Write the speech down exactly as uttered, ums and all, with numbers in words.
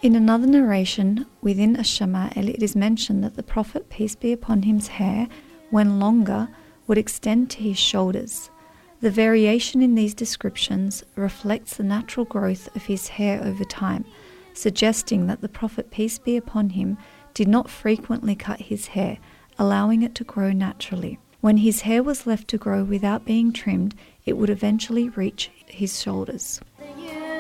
In another narration within Ash-Shama'il, it is mentioned that the Prophet, peace be upon him's hair, when longer, would extend to his shoulders. The variation in these descriptions reflects the natural growth of his hair over time, suggesting that the Prophet, peace be upon him, did not frequently cut his hair, allowing it to grow naturally. When his hair was left to grow without being trimmed, it would eventually reach his shoulders.